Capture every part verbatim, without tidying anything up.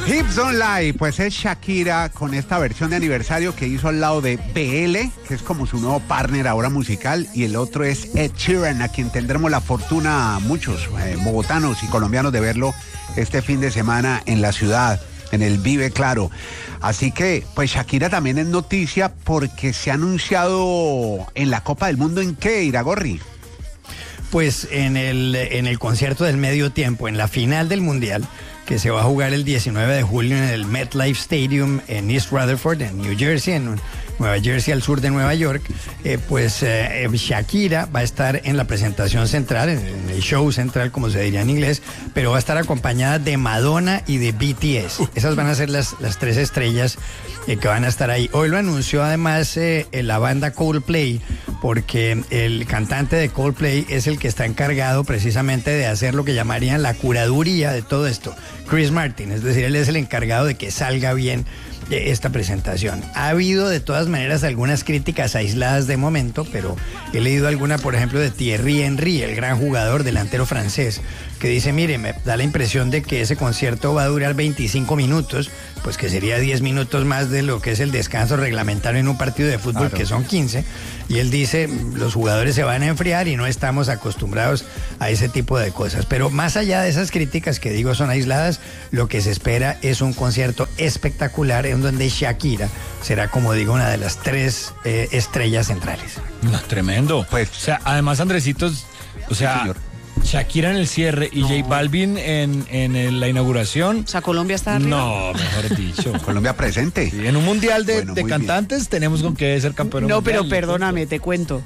Hips Don't Lie, pues es Shakira con esta versión de aniversario que hizo al lado de B L, que es como su nuevo partner ahora musical, y el otro es Ed Sheeran, a quien tendremos la fortuna, muchos eh, bogotanos y colombianos, de verlo este fin de semana en la ciudad, en el Vive Claro. Así que, pues Shakira también es noticia porque se ha anunciado en la Copa del Mundo. ¿En qué, Iragorri? Pues en el, en el concierto del medio tiempo, en la final del Mundial, que se va a jugar el diecinueve de julio en el MetLife Stadium en East Rutherford, en New Jersey, en Nueva Jersey, al sur de Nueva York, eh, pues eh, Shakira va a estar en la presentación central, en, en el show central, como se diría en inglés, pero va a estar acompañada de Madonna y de B T S. Esas van a ser las, las tres estrellas eh, que van a estar ahí. Hoy lo anunció además eh, la banda Coldplay, porque el cantante de Coldplay es el que está encargado precisamente de hacer lo que llamarían la curaduría de todo esto. Chris Martin, es decir, él es el encargado de que salga bien esta presentación. Ha habido de todas maneras algunas críticas aisladas de momento, pero he leído alguna, por ejemplo, de Thierry Henry, el gran jugador delantero francés, que dice, mire, me da la impresión de que ese concierto va a durar veinticinco minutos, pues que sería diez minutos más de lo que es el descanso reglamentario en un partido de fútbol, claro, que son quince, y él dice, los jugadores se van a enfriar y no estamos acostumbrados a ese tipo de cosas. Pero más allá de esas críticas que digo son aisladas, lo que se espera es un concierto espectacular en donde Shakira será, como digo, una de las tres eh, estrellas centrales. No, tremendo. Pues, o sea, además, Andresitos, o sea, sí, Shakira en el cierre y no. J Balvin en, en el, la inauguración. O sea, Colombia está arriba. No, mejor dicho. Colombia presente. Sí, en un mundial de, bueno, de cantantes bien. Tenemos con qué ser campeón. No, mundial, pero perdóname, te cuento.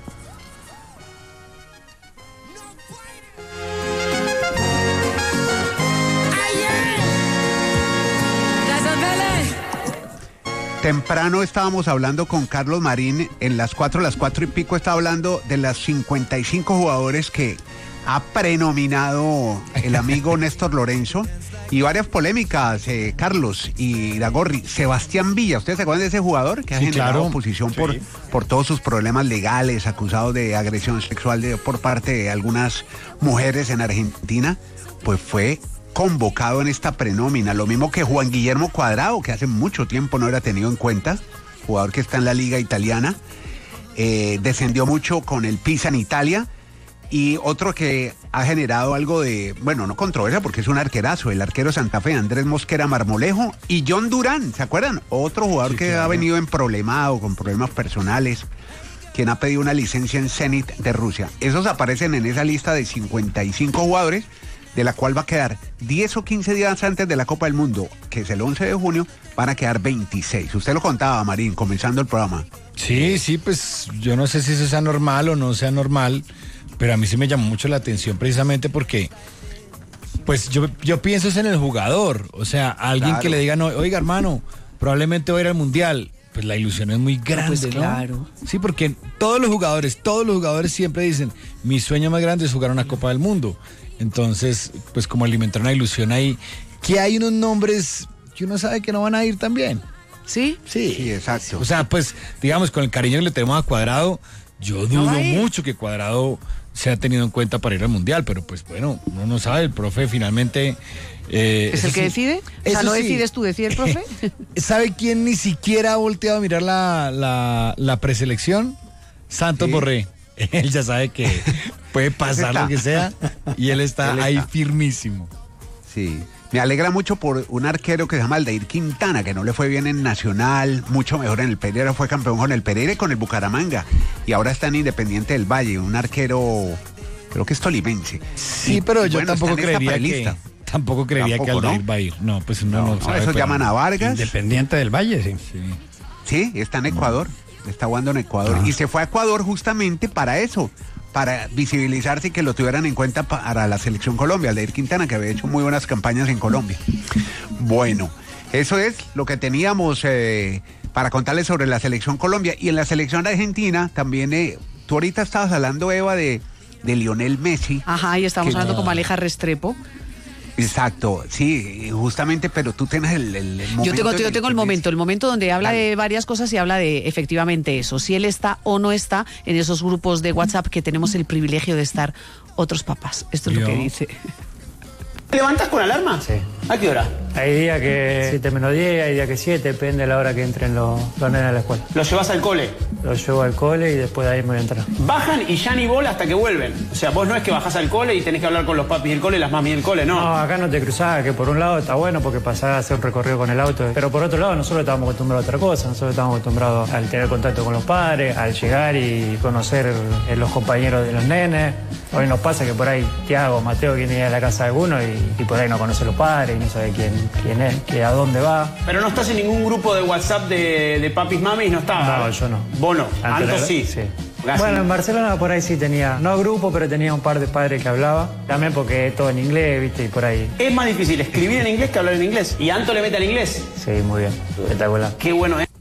Temprano estábamos hablando con Carlos Marín, en las cuatro, las cuatro y pico estaba hablando de las cincuenta y cinco jugadores que ha prenominado el amigo Néstor Lorenzo, y varias polémicas, eh, Carlos y Iragorri. Sebastián Villa, ¿ustedes se acuerdan de ese jugador que ha sí, generado claro. oposición sí. por, por todos sus problemas legales, acusado de agresión sexual de, por parte de algunas mujeres en Argentina? Pues fue convocado en esta prenómina, lo mismo que Juan Guillermo Cuadrado, que hace mucho tiempo no era tenido en cuenta, jugador que está en la liga italiana, eh, descendió mucho con el Pisa en Italia, y otro que ha generado algo de, bueno, no controversia porque es un arquerazo, el arquero Santa Fe, Andrés Mosquera Marmolejo, y John Durán, ¿se acuerdan? Otro jugador sí, que claro. ha venido en problemado, con problemas personales, quien ha pedido una licencia en Zenit de Rusia. Esos aparecen en esa lista de cincuenta y cinco jugadores, de la cual va a quedar diez o quince días antes de la Copa del Mundo, que es el once de junio, van a quedar veintiséis. Usted lo contaba, Marín, comenzando el programa. Sí, sí, pues yo no sé si eso sea normal o no sea normal, pero a mí sí me llamó mucho la atención precisamente porque, pues yo, yo pienso es en el jugador, o sea, alguien claro. que le diga, no, oiga hermano, probablemente voy a ir al Mundial. Pues la ilusión es muy grande, pues claro. ¿no? Sí, porque todos los jugadores, todos los jugadores siempre dicen, mi sueño más grande es jugar una Copa del Mundo. Entonces, pues como alimentar una ilusión ahí, que hay unos nombres que uno sabe que no van a ir también. ¿Sí? Sí, sí, exacto. O sea, pues, digamos, con el cariño que le tenemos a Cuadrado, yo dudo no mucho que Cuadrado sea tenido en cuenta para ir al Mundial, pero pues bueno, uno no sabe, el profe finalmente... Eh, ¿Es el que sí, decide? O sea, ¿no sí. decides tú, decide el profe? ¿Sabe quién ni siquiera ha volteado a mirar la, la, la preselección? Santos sí. Borré. Él ya sabe que puede pasar lo que sea y él está, él está ahí firmísimo. Sí, me alegra mucho por un arquero que se llama Aldair Quintana, que no le fue bien en Nacional, mucho mejor en el Pereira, fue campeón con el Pereira y con el Bucaramanga, y ahora está en Independiente del Valle, un arquero, creo que es tolimense. Sí, y, pero yo bueno, tampoco creería que... Tampoco creería tampoco, que Aldair ¿no? va a ir. No, pues uno no, no sabe. Eso llaman a Vargas. Independiente del Valle, sí. Sí, sí está en Ecuador. No. Está jugando en Ecuador. No. Y se fue a Ecuador justamente para eso, para visibilizarse y que lo tuvieran en cuenta para la Selección Colombia. Aldair Quintana, que había hecho muy buenas campañas en Colombia. Bueno, eso es lo que teníamos eh, para contarles sobre la Selección Colombia. Y en la Selección Argentina también, eh, tú ahorita estabas hablando, Eva, de, de Lionel Messi. Ajá, y estamos que, hablando no. con Aleja Restrepo. Exacto, sí, justamente, pero tú tienes el, el, el momento. Yo tengo, yo tengo el momento, el momento donde habla Dale. de varias cosas y habla de efectivamente eso, si él está o no está en esos grupos de WhatsApp que tenemos el privilegio de estar otros papás. Esto es Yo. lo que dice. ¿Te levantas con alarma? Sí. ¿A qué hora? Hay días que siete menos diez, hay días que siete, depende de la hora que entren los, los nenes a la escuela. ¿Los llevas al cole? Los llevo al cole y después de ahí me voy a entrar. Bajan y ya ni bola hasta que vuelven. O sea, vos no es que bajás al cole y tenés que hablar con los papis del cole y las mamis del cole, no. No, acá no te cruzás, que por un lado está bueno porque pasás a hacer un recorrido con el auto. Pero por otro lado, nosotros estamos acostumbrados a otra cosa. Nosotros estamos acostumbrados al tener contacto con los padres, al llegar y conocer el, los compañeros de los nenes. Hoy nos pasa que por ahí Tiago, Mateo viene a la casa de alguno y, y por ahí no conoce a los padres y no sabe quién, quién es, que a dónde va. Pero no estás en ningún grupo de WhatsApp de, de papis, mamis, no estás. No, yo no. Vos no. Antes sí. sí. Bueno, en Barcelona por ahí sí tenía, no grupo, pero tenía un par de padres que hablaba. También porque es todo en inglés, viste, y por ahí. Es más difícil escribir en inglés que hablar en inglés. ¿Y Anto le mete al inglés? Sí, muy bien. Espectacular. Qué bueno, ¿eh?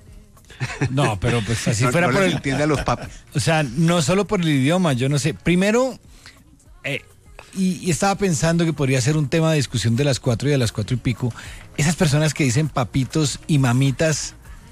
No, pero pues así no, fuera no por les el... entiende a los papis. O sea, no solo por el idioma, yo no sé. Primero, eh, y, y estaba pensando que podría ser un tema de discusión de las cuatro y de las cuatro y pico. Esas personas que dicen papitos y mamitas,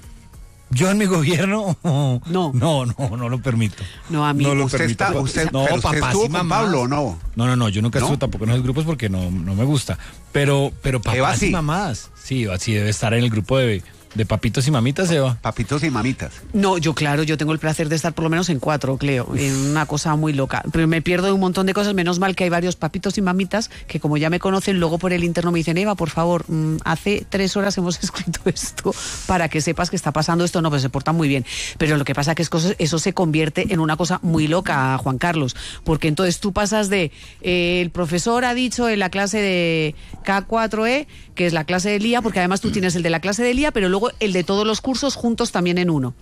yo en mi gobierno no, no, no, no lo permito. No, a mí. No lo usted permito. está, usted, no, pero usted papás estuvo y con mamás. Pablo, ¿o no? No, no, no, yo nunca ¿No? estuve tampoco en esos grupos porque no, no me gusta. Pero, pero papás Eva, y sí. mamás. Sí, Eva sí debe estar en el grupo de, de papitos y mamitas, Eva. Papitos y mamitas. No, yo claro, yo tengo el placer de estar por lo menos en cuatro, Cleo, en una cosa muy loca. Pero me pierdo de un montón de cosas, menos mal que hay varios papitos y mamitas que como ya me conocen, luego por el interno me dicen, Eva, por favor, mmm, hace tres horas hemos escrito esto para que sepas que está pasando esto. No, pues se portan muy bien. Pero lo que pasa es que es cosa, eso se convierte en una cosa muy loca, Juan Carlos, porque entonces tú pasas de, eh, el profesor ha dicho en la clase de K cuatro E, que es la clase de Lía, porque además tú tienes el de la clase de Lía, pero luego el de todos los cursos juntos también en uno.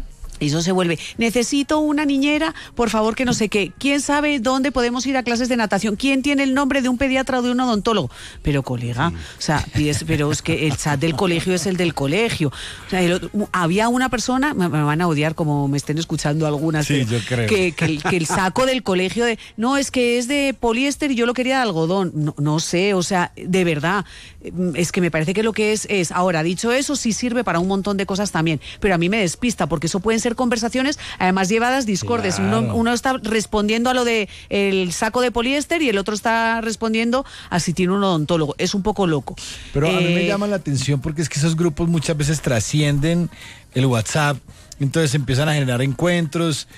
Y eso se vuelve, necesito una niñera, por favor, que no sé qué. ¿Quién sabe dónde podemos ir a clases de natación? ¿Quién tiene el nombre de un pediatra o de un odontólogo? Pero, colega, sí. o sea, pero es que el chat del colegio es el del colegio. O sea, el otro, había una persona, me, me van a odiar como me estén escuchando algunas, sí, pero, yo creo. Que, que, el, que el saco del colegio, de, no, es que es de poliéster y yo lo quería de algodón. No, no sé, o sea, de verdad, es que me parece que lo que es, es, ahora, dicho eso, sí sirve para un montón de cosas también, pero a mí me despista, porque eso pueden ser conversaciones además llevadas discordes. Claro. Uno, uno está respondiendo a lo de el saco de poliéster y el otro está respondiendo a si tiene un odontólogo. Es un poco loco. Pero eh, a mí me llama la atención porque es que esos grupos muchas veces trascienden el WhatsApp, entonces empiezan a generar encuentros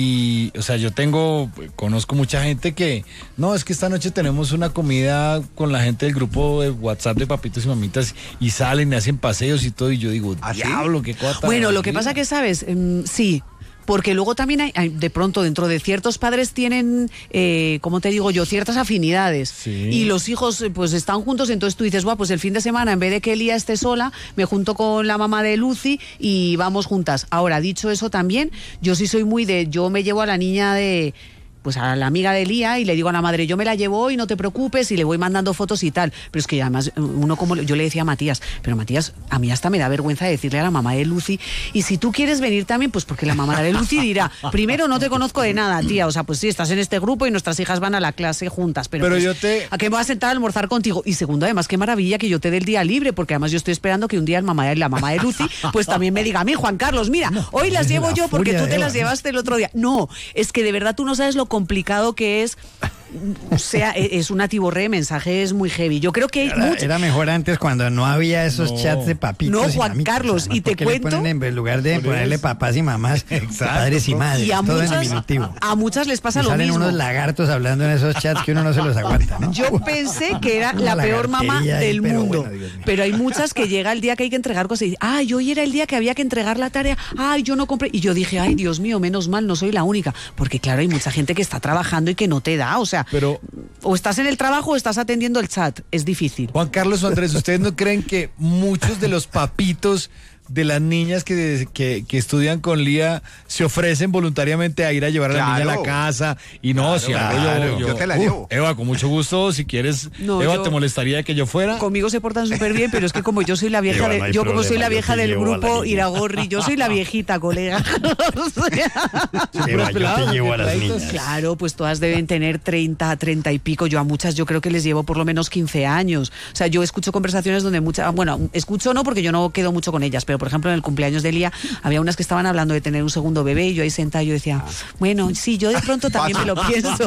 y, o sea, yo tengo, conozco mucha gente que, no, es que esta noche tenemos una comida con la gente del grupo de WhatsApp de papitos y mamitas y salen y hacen paseos y todo, y yo digo, ¿Ah, sí? diablo, qué cosa tan Bueno, lo que horrible. pasa que, ¿sabes? Mm, sí. Porque luego también hay, hay, de pronto, dentro de ciertos padres tienen, eh, como te digo yo, ciertas afinidades. Sí. Y los hijos, pues, están juntos, entonces tú dices, bueno, pues el fin de semana, en vez de que Elía esté sola, me junto con la mamá de Lucy y vamos juntas. Ahora, dicho eso también, yo sí soy muy de, yo me llevo a la niña de... pues a la amiga de Lía y le digo a la madre, yo me la llevo y no te preocupes, y le voy mandando fotos y tal. Pero es que además uno, como yo le decía a Matías, pero Matías, a mí hasta me da vergüenza decirle a la mamá de Lucy, y si tú quieres venir también, pues porque la mamá de Lucy dirá, primero, no te conozco de nada, tía, o sea, pues sí, estás en este grupo y nuestras hijas van a la clase juntas, pero, Pero pues, yo te- ¿a qué me vas a sentar a almorzar contigo? Y segundo, además, qué maravilla que yo te dé el día libre, porque además yo estoy esperando que un día el mamá, la mamá de Lucy, pues también me diga a mí, Juan Carlos, mira, hoy las llevo la yo porque furia tú de te Eva, las ¿no? llevaste el otro día. No, es que de verdad tú no sabes lo complicado que es, o sea, es una tiborrea de mensajes muy heavy. Yo creo que hay Era, mucho- era mejor antes cuando no había esos No. chats de papitos No, y Juan mamitas, Carlos, además, y te porque le cuento- ponen en lugar de Por ponerle eso. papás y mamás, padres y madres, y a todo en muchas, diminutivo. a muchas les pasa Y lo salen mismo. unos lagartos hablando en esos chats que uno no se los aguanta, ¿no? Yo pensé que era Una la peor mamá lagartería ahí, del pero mundo. bueno, Dios mío. Pero hay muchas que llega el día que hay que entregar cosas y dicen, ay, hoy era el día que había que entregar la tarea, ay, yo no compré. Y yo dije, ay, Dios mío, menos mal, no soy la única. Porque claro, hay mucha gente que está trabajando y que no te da. O sea, Pero- o estás en el trabajo o estás atendiendo el chat. Es difícil. Juan Carlos o Andrés, ¿ustedes no creen que muchos de los papitos de las niñas que, que, que estudian con Lía se ofrecen voluntariamente a ir a llevar a la Claro. niña a la casa? Y no, si algo claro. yo, yo, Yo te la uh, llevo. Eva, con mucho gusto, si quieres, No, Eva, yo- ¿te molestaría que yo fuera? Conmigo se portan súper bien, pero es que como yo soy la vieja Eva, de, no hay yo como soy problema, la yo vieja te del llevo a la grupo niña. Iragorri, yo soy la viejita, colega. O sea, Eva, yo peladas, te llevo a las peladitos. niñas. claro, pues todas deben tener treinta, treinta y pico. Yo a muchas yo creo que les llevo por lo menos quince años. O sea, yo escucho conversaciones donde muchas, bueno, escucho no porque yo no quedo mucho con ellas, pero por por ejemplo, en el cumpleaños de Elía, había unas que estaban hablando de tener un segundo bebé y yo ahí sentada yo decía, bueno, sí, yo de pronto también me lo pienso.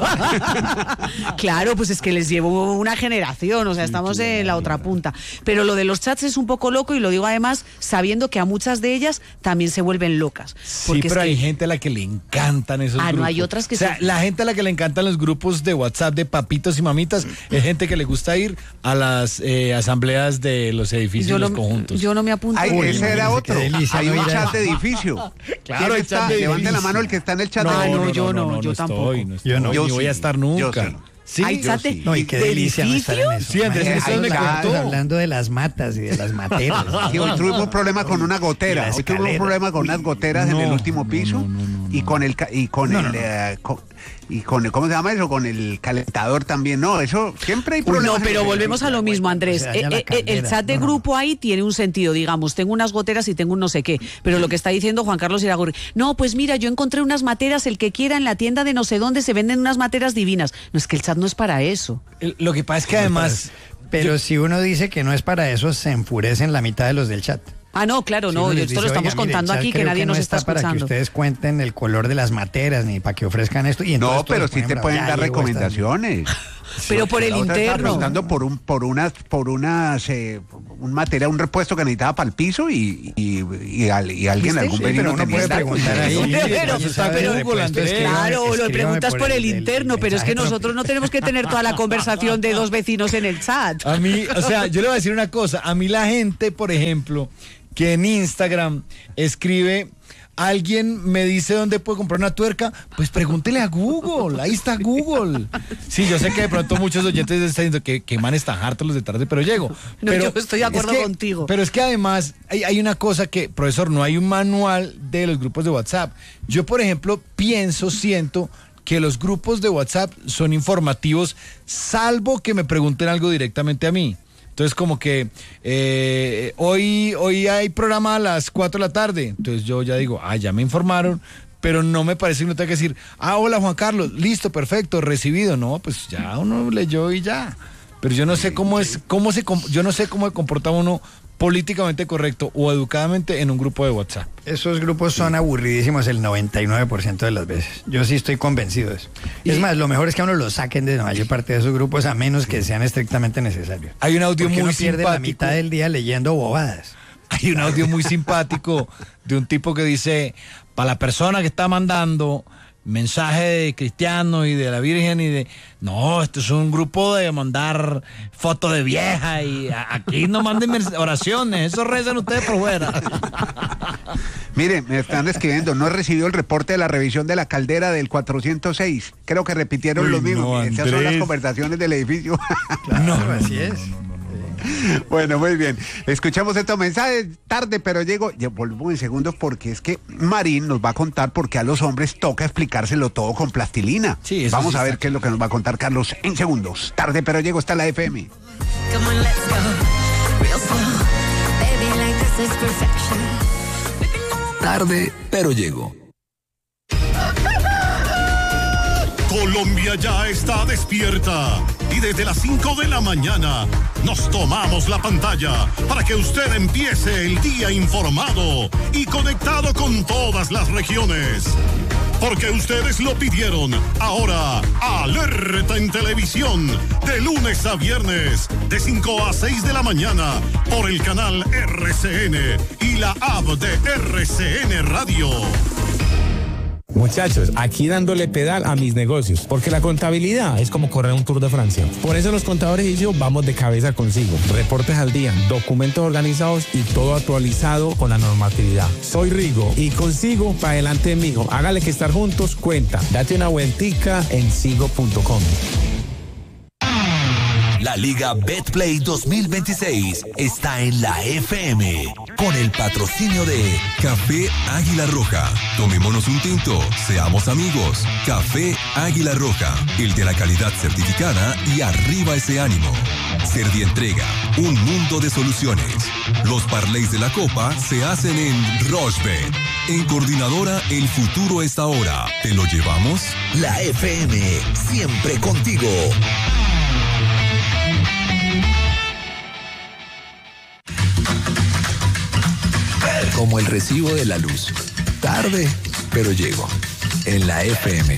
Claro, pues es que les llevo una generación, o sea, estamos en la otra punta. Pero lo de los chats es un poco loco y lo digo además sabiendo que a muchas de ellas también se vuelven locas. Sí, pero hay que... gente a la que le encantan esos ah, grupos. no, hay otras que O sea, sí. la gente a la que le encantan los grupos de WhatsApp de papitos y mamitas es gente que le gusta ir a las eh, asambleas de los edificios yo y los no, conjuntos. Yo no me apunto. Ay, Uy, ese era otro. delicia, Hay no un ir a chat eso. de edificio. Claro, ¿Quién hay está? chat de Levante la edificio. mano el que está en el chat. Ah, de no, edificio. yo no, yo tampoco. Estoy, no estoy, Yo no. ni Yo voy a sí, estar yo nunca. sí. Sí, ¿Hay yo chat de- sí. No, y qué ¿De delicia no estar en edificio? eso. Sí, Andrés, Imagínate, eso me estamos contó. hablando de las matas y de las materas. Sí, hoy tuvimos un problema con una Y gotera. la Hoy tuvimos un escalera. problema con unas goteras en No, el último piso no, no, no, y con el ca- y con No, el no, no. eh, co- y con el, ¿cómo se llama eso? Con el calentador también. No, eso siempre hay Uy, problemas. no, pero en el volvemos a lo Bueno, mismo, se Andrés. daña Eh, la eh, el caldera. chat de No, no. grupo ahí tiene un sentido, digamos, tengo unas goteras y tengo un no sé qué, pero lo que está diciendo Juan Carlos Iragorri, no, pues mira, yo encontré unas materas, el que quiera en la tienda de no sé dónde se venden unas materas divinas. No, es que el chat no es para eso. El- Lo que pasa es que además... Pero si uno dice que no es para eso, se enfurecen la mitad de los del chat. Ah, no, claro, Si no, uno yo les esto lo dice, estamos "Oiga, mire, contando el chat aquí, que creo nadie no nos está para que escuchando. ustedes cuenten el color de las materas ni para que ofrezcan esto. Y entonces No, pero todos sí te ponen pueden bravo, dar ya llegó esta- recomendaciones. Pero por el La otra estaba interno. preguntando por un por unas por unas eh, un material, un repuesto que necesitaba para el piso y, y, y, al- y alguien, ¿Viste? algún Sí, vecino pero uno tenía puede esta- preguntar ahí. Sí, pero- Eso está sabe pero de Google, repuesto, Andrés. escríbame- Claro, lo escríbame preguntas por el, del- interno, del pero es que mensaje nosotros no tenemos que tener toda la conversación de dos vecinos en el chat. A mí, o sea, yo le voy a decir una cosa. A mí la gente, por ejemplo, que en Instagram escribe, alguien me dice dónde puedo comprar una tuerca, pues pregúntele a Google, ahí está Google. Sí, yo sé que de pronto muchos oyentes están diciendo que, que man están hartos los de tarde, pero llego. No, Pero yo estoy de acuerdo es que- contigo. Pero es que además hay, hay una cosa que, profesor, no hay un manual de los grupos de WhatsApp. Yo, por ejemplo, pienso, siento que los grupos de WhatsApp son informativos, salvo que me pregunten algo directamente a mí. Entonces, como que eh, hoy, hoy hay programa a las cuatro de la tarde. Entonces yo ya digo, ah, ya me informaron, pero no me parece que uno tenga que decir, ah, hola Juan Carlos, listo, perfecto, recibido. No, pues ya uno leyó y ya. Pero yo no sé cómo es, cómo se, com- yo no sé cómo se comporta uno políticamente correcto o educadamente en un grupo de WhatsApp. Esos grupos son aburridísimos el noventa y nueve por ciento de las veces. Yo sí estoy convencido de eso. Es más, lo mejor es que a uno lo saquen de la mayor parte de esos grupos a menos que sean estrictamente necesarios. Hay un audio Porque muy uno pierde la simpático. mitad del día leyendo bobadas. Hay un audio muy simpático de un tipo que dice, para la persona que está mandando mensaje de cristiano y de la Virgen y de, no, esto es un grupo de mandar fotos de vieja y a- aquí no manden mens- oraciones, eso rezan ustedes por fuera. Mire, me están escribiendo, no he recibido el reporte de la revisión de la caldera del cuatrocientos seis. Creo que repitieron Uy, lo mismo. no, Esas son las Andrés. conversaciones del edificio. Claro, así es. Bueno, muy bien. Escuchamos estos mensajes tarde, pero llego. Ya volvemos en segundos porque es que Marín nos va a contar por qué a los hombres toca explicárselo todo con plastilina. Sí, eso Vamos sí a ver está qué es lo que nos va a contar Carlos en segundos. Tarde, pero llego, está la F M. Come on, let's go. Real slow. Baby, like this is perfection. Tarde, pero llego. Colombia ya está despierta y desde las cinco de la mañana nos tomamos la pantalla para que usted empiece el día informado y conectado con todas las regiones. Porque ustedes lo pidieron. Ahora, alerta en televisión, de lunes a viernes, de cinco a seis de la mañana, por el canal R C N y la app de R C N Radio. Muchachos, aquí dándole pedal a mis negocios, porque la contabilidad es como correr un Tour de Francia. Por eso los contadores y yo vamos de cabeza consigo. Reportes al día, documentos organizados y todo actualizado con la normatividad. Soy Rigo y consigo para adelante, mijo. Hágale que estar juntos cuenta. Date una vueltica en sigo punto com. La Liga Betplay dos mil veintiséis está en la F M con el patrocinio de Café Águila Roja. Tomémonos un tinto, seamos amigos. Café Águila Roja, el de la calidad certificada y arriba ese ánimo. Servientrega, un mundo de soluciones. Los parlays de la Copa se hacen en Rochebet. En Coordinadora, el futuro está ahora. ¿Te lo llevamos? La F M, siempre contigo. como el recibo de la luz. Tarde, pero llego. En la F M.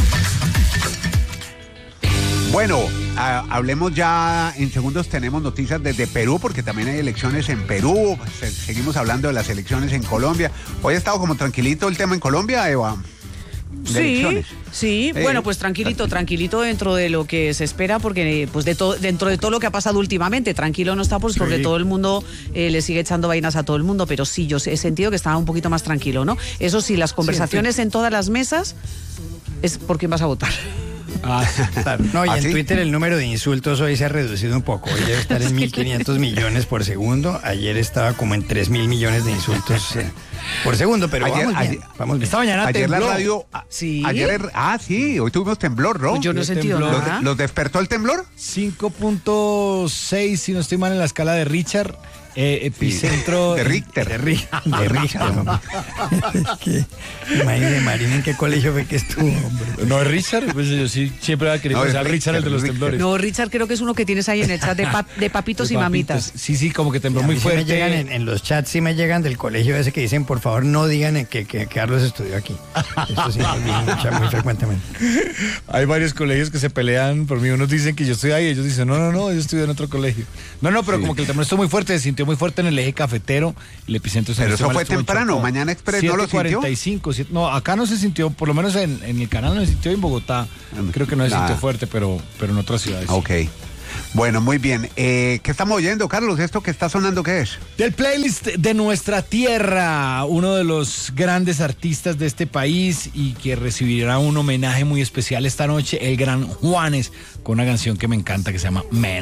Bueno, a, hablemos ya, en segundos tenemos noticias desde Perú, porque también hay elecciones en Perú, se, seguimos hablando de las elecciones en Colombia. Hoy ha estado como tranquilito el tema en Colombia, Eva. Sí, elecciones. sí, Eh, bueno, pues tranquilito, tranquilito dentro de lo que se espera, porque pues de todo, dentro de todo lo que ha pasado últimamente, tranquilo no está, pues porque Sí. todo el mundo eh, le sigue echando vainas a todo el mundo, pero sí, yo he sentido que estaba un poquito más tranquilo, ¿no? Eso sí, las conversaciones en todas las mesas es por quién vas a votar. Ah, Claro. No, y ¿Ah, en sí? Twitter el número de insultos hoy se ha reducido un poco. Hoy debe estar en mil quinientos millones por segundo. Ayer estaba como en tres mil millones de insultos eh, por segundo, pero Ayer- vamos bien. ayer- Vamos bien. esta mañana Ayer la tembló. radio... ah, Sí. Ayer, ah, sí, hoy tuvimos temblor, ¿no? Pues yo no he Yo sentido tembló. ¿Los, nada. ¿Los despertó el temblor? cinco punto seis, si no estoy mal, en la escala de Richard. Eh, epicentro. De Richter. De Richter. De Richter. Es que, imagínese, Marín, ¿en qué colegio fue que estuvo, hombre? No es Richard, pues yo sí siempre había querido No, que es sea Richard, el de los Richter, temblores. No, Richard, creo que es uno que tienes ahí en el chat de, pap- de papitos y mamitas. Sí, sí, como que tembló A mí muy sí me fuerte. llegan en, en los chats, sí me llegan del colegio ese que dicen, por favor, no digan en que, que Carlos estudió aquí. Esto sí me viene mucha- muy frecuentemente. Hay varios colegios que se pelean por mí. Unos dicen que yo estoy ahí, ellos dicen, no, no, no, yo estudio en otro colegio. No, no, pero Sí. como que el temblor estuvo muy fuerte, se sintió muy fuerte en el eje cafetero. El epicentro se Pero no eso estoy mal, fue estuvo en temprano, Chocó. Mañana Express no lo sintió. siete cuarenta y cinco, siete- no, acá no se sintió, por lo menos en, en el canal no se sintió, en Bogotá creo que no se Nada. sintió fuerte, pero, pero en otras ciudades. sí. Ok. Bueno, muy bien. Eh, ¿Qué estamos oyendo, Carlos? ¿Esto que está sonando qué es? Del playlist de Nuestra Tierra, uno de los grandes artistas de este país y que recibirá un homenaje muy especial esta noche, el gran Juanes, con una canción que me encanta que se llama Men.